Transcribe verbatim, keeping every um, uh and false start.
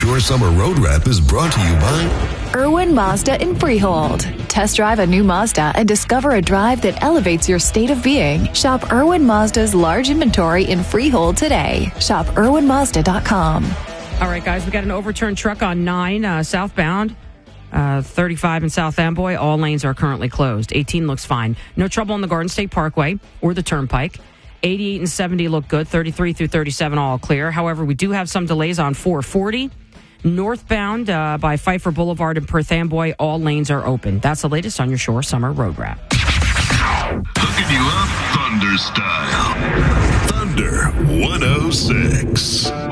Your Summer Road Wrap is brought to you by Irwin Mazda in Freehold. Test drive a new Mazda and discover a drive that elevates your state of being. Shop Irwin Mazda's large inventory in Freehold today. Shop irwin mazda dot com. All right, guys, we got an overturned truck on nine uh, southbound. Uh, thirty-five in South Amboy. All lanes are currently closed. eighteen looks fine. No trouble on the Garden State Parkway or the Turnpike. eighty-eight and seventy look good. thirty-three through thirty-seven all clear. However, we do have some delays on four forty. Northbound uh, by Pfeiffer Boulevard in Perth Amboy, all lanes are open. That's the latest on your Shore Summer Road Wrap. hooking you up Thunder style. Thunder one oh six.